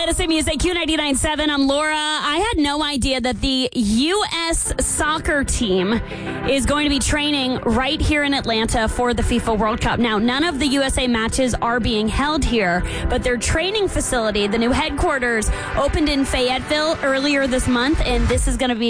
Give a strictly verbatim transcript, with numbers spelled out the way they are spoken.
Edison Music, Q ninety-nine point seven. I'm Laura. I had no idea that the U S soccer team is going to be training right here in Atlanta for the FIFA World Cup. Now, none of the U S A matches are being held here, but their training facility, the new headquarters, opened in Fayetteville earlier this month, and this is going to be